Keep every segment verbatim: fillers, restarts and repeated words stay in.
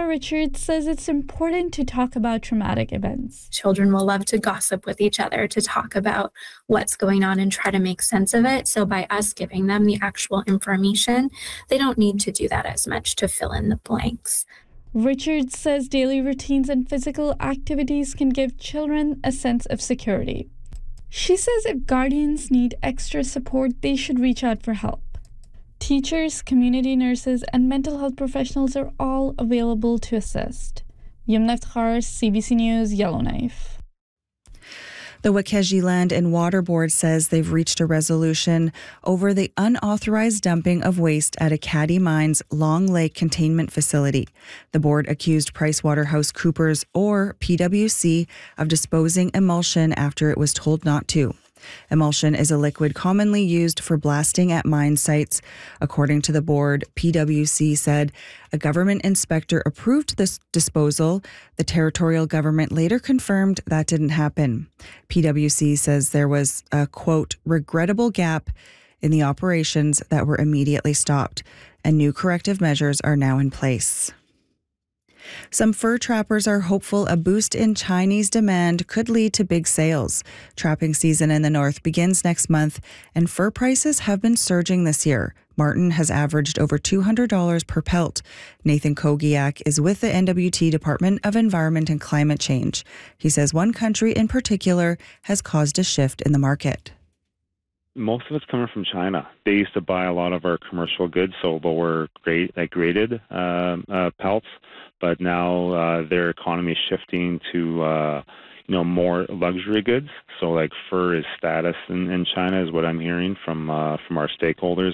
Hannah Richards says it's important to talk about traumatic events. Children will love to gossip with each other, to talk about what's going on and try to make sense of it. So by us giving them the actual information, they don't need to do that as much to fill in the blanks. Richards says daily routines and physical activities can give children a sense of security. She says if guardians need extra support, they should reach out for help. Teachers, community nurses, and mental health professionals are all available to assist. Yumna Iftikhar, C B C News, Yellowknife. The Wekheji Land and Water Board says they've reached a resolution over the unauthorized dumping of waste at Acadie Mines' Long Lake Containment Facility. The board accused PricewaterhouseCoopers, or P W C, of disposing emulsion after it was told not to. Emulsion is a liquid commonly used for blasting at mine sites. According to the board, P W C said a government inspector approved this disposal. The territorial government later confirmed that didn't happen. P W C says there was a, quote, regrettable gap in the operations that were immediately stopped, and new corrective measures are now in place. Some fur trappers are hopeful a boost in Chinese demand could lead to big sales. Trapping season in the north begins next month, and fur prices have been surging this year. Marten has averaged over two hundred dollars per pelt. Nathan Kogiak is with the N W T Department of Environment and Climate Change. He says one country in particular has caused a shift in the market. Most of it's coming from China. They used to buy a lot of our commercial goods, so lower grade, like graded uh, uh, pelts. But now uh, their economy is shifting to, uh, you know, more luxury goods. So like fur is status in, in China is what I'm hearing from uh, from our stakeholders.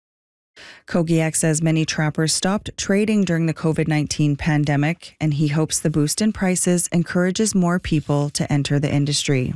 Kogiak says many trappers stopped trading during the covid nineteen pandemic, and he hopes the boost in prices encourages more people to enter the industry.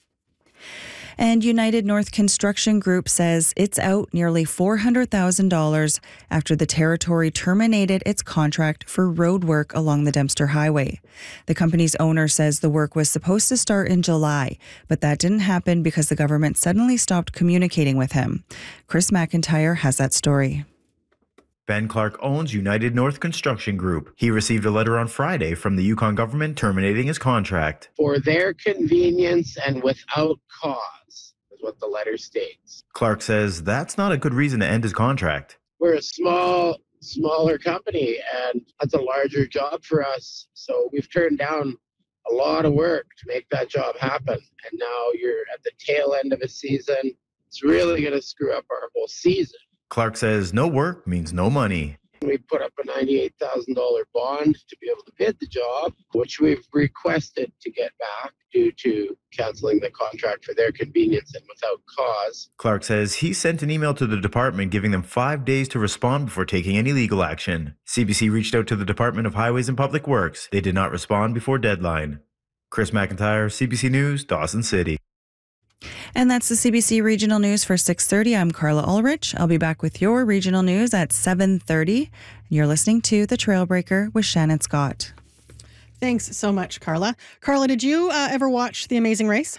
And United North Construction Group says it's out nearly four hundred thousand dollars after the territory terminated its contract for road work along the Dempster Highway. The company's owner says the work was supposed to start in July, but that didn't happen because the government suddenly stopped communicating with him. Chris McIntyre has that story. Ben Clark owns United North Construction Group. He received a letter on Friday from the Yukon government terminating his contract. For their convenience and without cause, is what the letter states. Clark says that's not a good reason to end his contract. We're a small, smaller company, and that's a larger job for us. So we've turned down a lot of work to make that job happen. And now you're at the tail end of a season. It's really going to screw up our whole season. Clark says no work means no money. We put up a ninety-eight thousand dollars bond to be able to bid the job, which we've requested to get back due to canceling the contract for their convenience and without cause. Clark says he sent an email to the department giving them five days to respond before taking any legal action. C B C reached out to the Department of Highways and Public Works. They did not respond before deadline. Chris McIntyre, C B C News, Dawson City. And that's the C B C Regional News for six thirty. I'm Carla Ulrich. I'll be back with your regional news at seven thirty. You're listening to The Trailbreaker with Shannon Scott. Thanks so much, Carla. Carla, did you uh, ever watch The Amazing Race?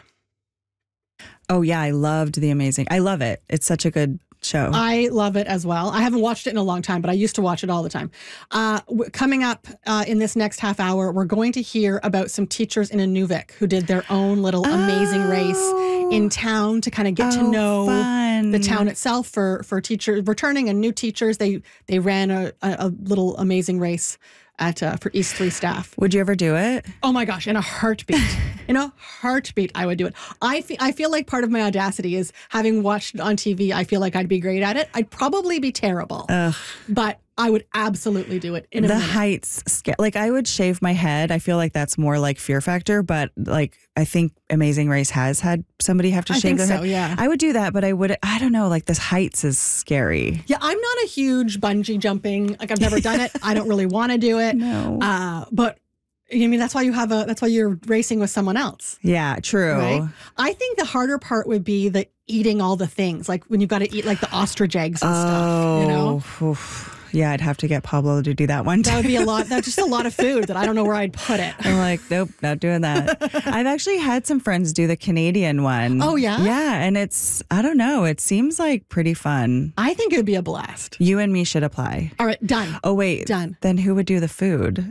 Oh, yeah, I loved The Amazing. I love it. It's such a good show. I love it as well. I haven't watched it in a long time, but I used to watch it all the time. Uh, w- coming up uh, in this next half hour, we're going to hear about some teachers in Inuvik who did their own little oh. amazing race in town to kind of get oh, to know fun. the town itself for, for teachers, returning and new teachers. They they ran a, a, a little amazing race at uh, for East Three staff. Would you ever do it? Oh my gosh, in a heartbeat. In a heartbeat, I would do it. I, fe- I feel like part of my audacity is having watched it on T V, I feel like I'd be great at it. I'd probably be terrible. Ugh. But I would absolutely do it in a the minute. heights, sca- like I would shave my head. I feel like that's more like Fear Factor, but like I think Amazing Race has had somebody have to I shave think their so, head. yeah. I would do that, but I would, I don't know, like this heights is scary. Yeah, I'm not a huge bungee jumping. Like I've never done it. I don't really want to do it. No. Uh, but I mean, that's why you have a, that's why you're racing with someone else. Yeah, true. Right? I think the harder part would be the eating all the things, like when you've got to eat like the ostrich eggs and oh, stuff, you know? Oof. Yeah, I'd have to get Pablo to do that one time. That would be a lot. That's just a lot of food that I don't know where I'd put it. I'm like, nope, not doing that. I've actually had some friends do the Canadian one. Oh, yeah? Yeah, and it's, I don't know, it seems like pretty fun. I think it would be a blast. You and me should apply. All right, done. Oh, wait. Done. Then who would do the food?